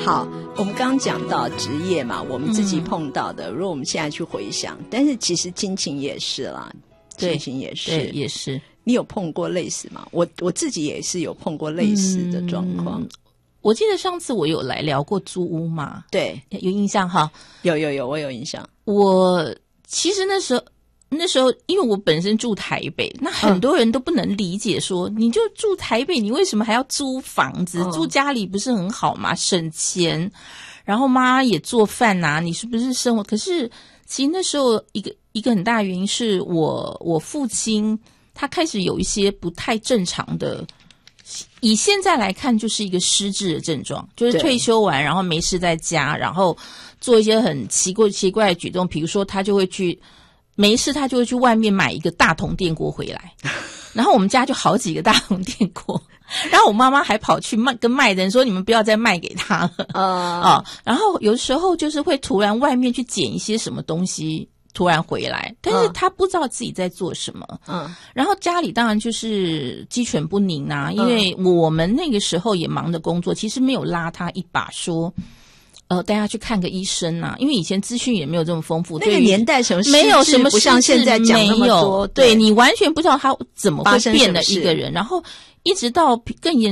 好，我们刚刚讲到职业嘛，我们自己碰到的，如果我们现在去回想，但是其实亲情也是啦，亲情也是， 对，也是。 你有碰过类似吗？我自己也是有碰过类似的状况。 我记得上次我有来聊过租屋嘛， 对， 有印象哈？ 有，我有印象。 我其实那时候，因为我本身住台北，那很多人都不能理解说，你就住台北，你为什么还要租房子？住家里不是很好吗？省钱，然后妈也做饭啊，你是不是生活？可是其实那时候一个很大的原因是我父亲他开始有一些不太正常的。以现在来看，就是一个失智的症状，就是退休完，然后没事在家，然后做一些很奇怪的举动，比如说他就会去没事，他就会去外面买一个大铜电锅回来，然后我们家就好几个大铜电锅，然后我妈妈还跑去跟卖的人说：“你们不要再卖给他了。”然后有时候就是会突然外面去捡一些什么东西。突然回来，但是他不知道自己在做什么。然后家里当然就是鸡犬不宁啊，因为我们那个时候也忙着工作，其实没有拉他一把说，带他去看个医生啊，因为以前资讯也没有这么丰富， 那个年代什么没有什么不像现在讲那么多， 对你完全不知道他怎么会变了一个人，然后一直到更严